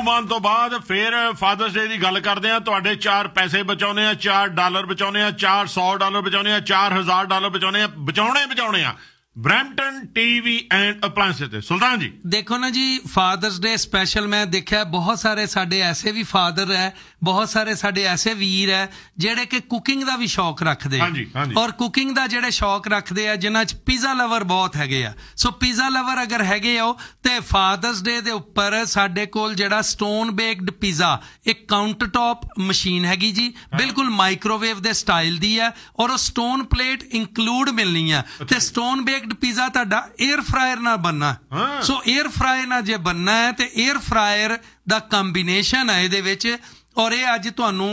Move ਆਨ ਤੋਂ ਬਾਅਦ ਫਿਰ ਫਾਦਰਸ ਡੇ ਦੀ ਗੱਲ ਕਰਦੇ ਆ। ਤੁਹਾਡੇ 4 ਪੈਸੇ ਬਚਾਉਣੇ ਆ, $4 ਬਚਾਉਣੇ ਆ, $400 ਬਚਾਉਣੇ ਆ, $4000 ਬਚਾਉਣੇ ਆ, ਬਚਾਉਣੇ ਆ ਬਰੈਂਪਟਨ TV ਐਂਡ ਅਪਲਾਇੰਸਸ ਤੇ। ਸੁਲਤਾਨ ਜੀ ਦੇਖੋ ਨਾ ਜੀ, ਫਾਦਰਸ ਡੇ ਸਪੈਸ਼ਲ ਮੈਂ ਦੇਖਿਆ ਬਹੁਤ ਸਾਰੇ ਸਾਡੇ ਐਸੇ ਵੀ ਫਾਦਰ ਹੈ, ਬਹੁਤ ਸਾਰੇ ਸਾਡੇ ਐਸੇ ਵੀਰ ਹੈ ਜਿਹੜੇ ਕਿ ਕੁਕਿੰਗ ਦਾ ਵੀ ਸ਼ੌਕ ਰੱਖਦੇ ਆ, ਔਰ ਕੁਕਿੰਗ ਦਾ ਜਿਹੜੇ ਸ਼ੌਕ ਰੱਖਦੇ ਆ ਜਿਨ੍ਹਾਂ 'ਚ ਪੀਜ਼ਾ ਲਵਰ ਬਹੁਤ ਹੈਗੇ ਆ। ਸੋ ਪੀਜ਼ਾ ਲਵਰ ਅਗਰ ਹੈਗੇ ਹੋ ਤੇ ਫਾਦਰਸ ਡੇ ਦੇ ਉੱਪਰ ਸਾਡੇ ਕੋਲ ਜਿਹੜਾ ਸਟੋਨ ਬੇਕਡ ਪੀਜ਼ਾ, ਇੱਕ ਕਾਊਂਟਰ ਟੌਪ ਮਸ਼ੀਨ ਹੈਗੀ ਜੀ, ਬਿਲਕੁਲ ਮਾਈਕ੍ਰੋਵੇਵ ਦੇ ਸਟਾਈਲ ਦੀ ਹੈ, ਔਰ ਉਹ ਸਟੋਨ ਪਲੇਟ ਇੰਕਲੂਡ ਮਿਲਣੀ ਹੈ। ਤੇ ਸਟੋਨ ਬੇਕਡ ਪੀਜ਼ਾ ਤੁਹਾਡਾ 에ਅਰ ਫਰਾਇਰ ਨਾਲ ਬਣਨਾ। ਸੋ 에ਅਰ ਫਰਾਇਰ ਨਾਲ ਜੇ ਬਣਨਾ ਹੈ ਤੇ 에ਅਰ ਫਰਾਇਰ ਦਾ ਕੰਬੀਨੇਸ਼ਨ ਹੈ ਇਹਦੇ ਵਿੱਚ, ਔਰ ਇਹ ਅੱਜ ਤੁਹਾਨੂੰ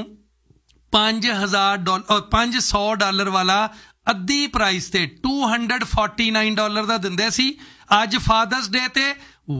$500 ਵਾਲਾ ਅੱਧੀ ਪ੍ਰਾਈਸ ਤੇ $249 ਦਾ ਦਿੰਦੇ ਸੀ। ਅੱਜ ਫਾਦਰਸ ਡੇ ਤੇ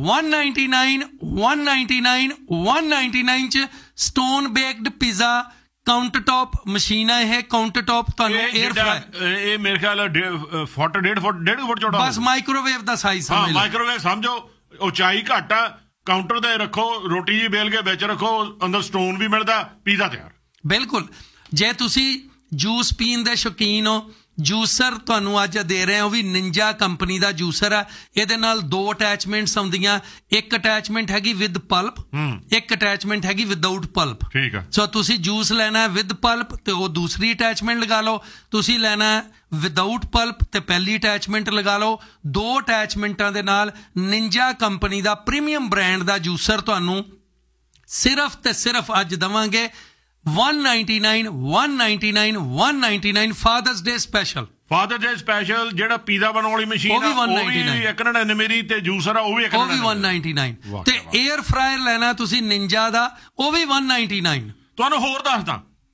$199 ਚ stone baked pizza counter top machine ਹੈ। ਇਹ ਕਾਊਂਟਰ ਟੌਪ ਤੁਹਾਨੂੰ 에ਅਰ ਫਰਾਇਰ, ਇਹ ਮੇਰੇ ਖਿਆਲ 1.5 ਫੁੱਟ ਚੌੜਾ, ਬਸ ਮਾਈਕ੍ਰੋਵੇਵ ਦਾ ਸਾਈਜ਼। ਹਾਂ ਮਾਈਕ੍ਰੋਵੇਵ ਸਮਝੋ, ਉਚਾਈ ਘੱਟ ਆ, ਕਾਊਂਟਰ ਤੇ ਰੱਖੋ, ਰੋਟੀ ਜੀ ਬੇਲ ਕੇ ਵਿੱਚ ਰੱਖੋ, ਅੰਦਰ ਸਟੋਨ ਵੀ ਮਿਲਦਾ, ਪੀਜ਼ਾ ਤਿਆਰ। ਬਿਲਕੁਲ। ਜੇ ਤੁਸੀਂ ਜੂਸ ਪੀਣ ਦੇ ਸ਼ੌਕੀਨ ਹੋ, ਜੂਸਰ ਤੁਹਾਨੂੰ ਅੱਜ ਦੇ ਰਹੇ ਉਹ ਵੀ ਨਿੰਜਾ ਕੰਪਨੀ ਦਾ ਜੂਸਰ ਆ। ਇਹਦੇ ਨਾਲ 2 ਅਟੈਚਮੈਂਟਸ ਆਉਂਦੀਆਂ, ਇੱਕ ਅਟੈਚਮੈਂਟ ਹੈਗੀ ਵਿਦ ਪਲਪ, ਇੱਕ ਅਟੈਚਮੈਂਟ ਹੈਗੀ ਵਿਦਆਊਟ ਪਲਪ। ਠੀਕ ਆ। ਸੋ ਤੁਸੀਂ ਜੂਸ ਲੈਣਾ ਵਿਦ ਪਲਪ ਤੇ ਉਹ ਦੂਸਰੀ ਅਟੈਚਮੈਂਟ ਲਗਾ ਲਓ, ਤੁਸੀਂ ਲੈਣਾ ਵਿਦਆਊਟ ਪਲਪ ਤੇ ਪਹਿਲੀ ਅਟੈਚਮੈਂਟ ਲਗਾ ਲਓ। 2 ਅਟੈਚਮੈਂਟਾਂ ਦੇ ਨਾਲ ਨਿੰਜਾ ਕੰਪਨੀ ਦਾ ਪ੍ਰੀਮੀਅਮ ਬ੍ਰਾਂਡ ਦਾ ਜੂਸਰ ਤੁਹਾਨੂੰ ਸਿਰਫ ਤੇ ਸਿਰਫ ਅੱਜ ਦੇਵਾਂਗੇ $199 ਫਾਦਰਸ ਡੇ ਸਪੈਸ਼ਲ। ਫਾਦਰ ਡੇ ਸਪੈਸ਼ਲ ਜਿਹੜਾ ਪੀਜ਼ਾ ਬਣਾਉਣ ਵਾਲੀ ਮਸ਼ੀਨ ਉਹ ਵੀ 199 ਮੇਰੀ, ਤੇ ਜੂਸਰ ਆ ਉਹ ਵੀ 199। ਤੇ 에ਅਰ ਫਰਾਇਰ ਲੈਣਾ ਤੁਸੀਂ ਨਿੰਜਾ ਦਾ, ਉਹ ਵੀ 199। ਤੁਹਾਨੂੰ ਹੋਰ ਦੱਸਦਾ,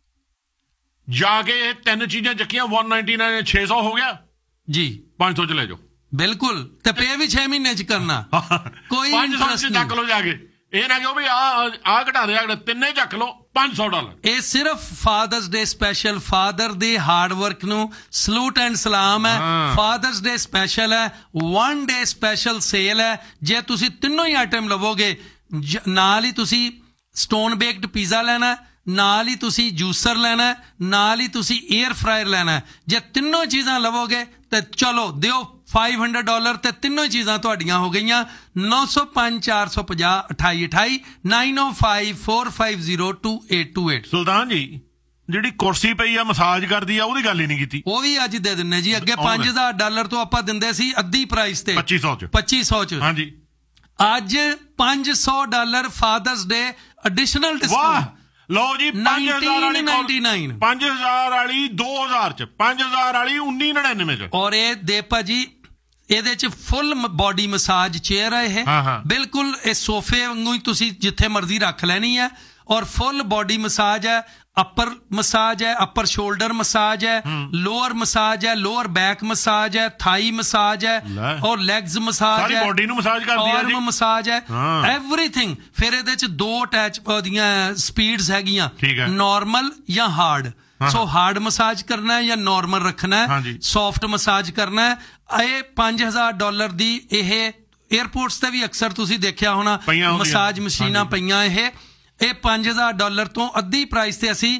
ਜਾ ਕੇ ਇਹ 3 ਚੀਜ਼ਾਂ ਚੱਕੀਆਂ 199 600 ਹੋ ਗਿਆ ਜੀ, 500 ਚ ਲੈ ਜਾਓ। ਬਿਲਕੁਲ। ਤੇ ਪੇ ਵੀ 6 ਮਹੀਨੇ ਚ ਕਰਨਾ, ਕੋਈ 500 ਚੱਕ ਲਓ ਜਾ ਕੇ। ਇਹ ਨਾ ਕਿ ਉਹ ਵੀ ਆ ਘਟਾ ਦੇ, ਤਿੰਨੇ ਚੱਕ ਲਓ $500। ਇਹ ਸਿਰਫ ਫਾਦਰਸ ਡੇ ਸਪੈਸ਼ਲ, ਫਾਦਰ ਦੇ ਹਾਰਡ ਵਰਕ ਨੂੰ ਸਲੂਟ ਐਂਡ ਸਲਾਮ ਹੈ। ਫਾਦਰਸ ਡੇ ਸਪੈਸ਼ਲ ਹੈ, 1 ਡੇ ਸਪੈਸ਼ਲ ਸੇਲ ਹੈ। ਜੇ ਤੁਸੀਂ ਤਿੰਨੋਂ ਹੀ ਆਈਟਮ ਲਵੋਗੇ, ਨਾਲ ਹੀ ਤੁਸੀਂ ਸਟੋਨ ਬੇਕਡ ਪੀਜ਼ਾ ਲੈਣਾ, ਨਾਲ ਹੀ ਤੁਸੀਂ ਜੂਸਰ ਲੈਣਾ, ਨਾਲ ਹੀ ਤੁਸੀਂ 에ਅਰ ਫਰਾਇਰ ਲੈਣਾ। ਜੇ ਤਿੰਨੋਂ ਚੀਜ਼ਾਂ ਲਵੋਗੇ ਤੇ ਚਲੋ ਦਿਓ $500 ਤੇ ਤਿੰਨੋਂ ਚੀਜ਼ਾਂ ਤੁਹਾਡੀਆਂ ਹੋ ਗਈਆਂ। 905 450 2828 905 450 2828। ਸੁਲਤਾਨ ਜੀ ਜਿਹੜੀ ਕੁਰਸੀ ਪਈ ਆ ਮਸਾਜ ਕਰਦੀ ਆ ਉਹਦੀ ਗੱਲ ਹੀ ਨਹੀਂ ਕੀਤੀ, ਉਹ ਵੀ ਅੱਜ ਦੇ ਦਿੰਨੇ ਜੀ। ਅੱਗੇ $5000 ਤੋਂ ਆਪਾਂ ਦਿੰਦੇ ਸੀ ਅੱਧੀ ਪ੍ਰਾਈਸ ਤੇ 2500 ਚ। ਹਾਂਜੀ ਅੱਜ $500 ਫਾਦਰਸ ਡੇ ਐਡੀਸ਼ਨਲ ਡਿਸਕਾਊਂਟ। ਲਓ ਜੀ 5000 ਵਾਲੀ 5000 ਵਾਲੀ 2000 ਚ, 5000 ਵਾਲੀ 1999 ਚ। ਔਰ ਇਹ ਦੇ ਭਾਜੀ ਇਹਦੇ ਚ ਫੁੱਲ ਬੋਡੀ ਮਸਾਜ ਚੇਅਰ ਹੈ ਇਹ, ਬਿਲਕੁਲ ਇਹ ਸੋਫੇ ਵਾਂਗੂ ਹੀ ਤੁਸੀਂ ਜਿੱਥੇ ਮਰਜ਼ੀ ਰੱਖ ਲੈਣੀ ਹੈ। ਔਰ ਫੁੱਲ ਬੋਡੀ ਮਸਾਜ ਹੈ, ਅਪਰ ਮਸਾਜ ਹੈ, ਅਪਰ ਸ਼ੋਲਡਰ ਮਸਾਜ ਹੈ, ਲੋਅਰ ਮਸਾਜ ਹੈ, ਲੋਅਰ ਬੈਕ ਮਸਾਜ ਹੈ, ਥਾਈ ਮਸਾਜ ਹੈ, ਔਰ ਲੈਗਸ ਮਸਾਜ ਹੈ, ਬੋਡੀ ਨੂੰ ਮਸਾਜ ਕਰਦੀ ਹੈ, ਆਰਮ ਮਸਾਜ ਹੈ, ਐਵਰੀਥਿੰਗ। ਫਿਰ ਇਹਦੇ ਚ 2 ਅਟੈਚ ਉਹਦੀਆਂ ਸਪੀਡਸ ਹੈਗੀਆਂ, ਨਾਰਮਲ ਜਾਂ ਹਾਰਡ। ਸੋ ਹਾਰਡ ਮਸਾਜ ਕਰਨਾ ਹੈ ਜਾਂ ਨਾਰਮਲ ਰੱਖਣਾ ਹੈ, ਸੌਫਟ ਮਸਾਜ ਕਰਨਾ ਹੈ। ਇਹ $5000 ਦੀ ਇਹ 에ਅਰਪੋਰਟਸ ਤੇ ਵੀ ਅਕਸਰ ਤੁਸੀਂ ਦੇਖਿਆ ਹੋਣਾ ਮਸਾਜ ਮਸ਼ੀਨਾਂ ਪਈਆਂ। ਇਹ $5000 ਤੋਂ ਅੱਧੀ ਪ੍ਰਾਈਸ ਤੇ ਅਸੀਂ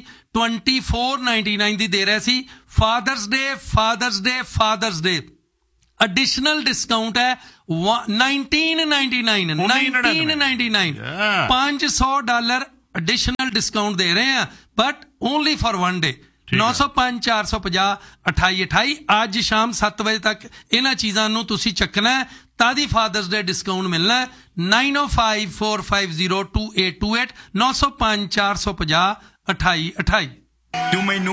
2499 ਦੀ ਦੇ ਰਹੇ ਸੀ। ਫਾਦਰਸ ਡੇ ਐਡੀਸ਼ਨਲ ਡਿਸਕਾਊਂਟ ਹੈ $1999 $500 ਐਡੀਸ਼ਨਲ ਡਿਸਕਾਊਂਟ ਦੇ ਰਹੇ ਆ, ਬਟ ਓਨਲੀ ਫॉर 1 ਡੇ। 905 450 2828 ਅੱਜ ਸ਼ਾਮ 7 ਵਜੇ ਤੱਕ ਇਹਨਾਂ ਚੀਜ਼ਾਂ ਨੂੰ ਤੁਸੀਂ ਚੱਕਣਾ ਹੈ, ਤਾਦੀ ਫਾਦਰਸ ਡੇ ਡਿਸਕਾਊਂਟ ਮਿਲਣਾ ਹੈ। 905 450 2828 905 450 2828। ਤੂੰ ਮੈਨੂੰ